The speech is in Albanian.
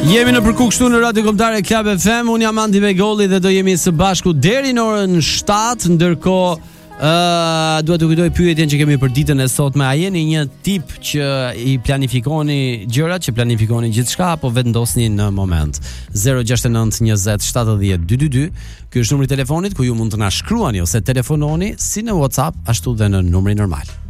Jemi në përku kështu në Radio Kombëtare Club FM. Unë jam Andi Begolli dhe do jemi së bashku deri në orën 7. Ndërkohë dua të kujtoj pyetjen që kemi për ditën e sotme. A jeni një tip që i planifikoni gjërat, që planifikoni gjithçka, apo vendosni në moment? 069 20 70 222. Ky është numri i telefonit ku ju mund të na shkruani ose telefononi si në WhatsApp ashtu dhe në numrin normal.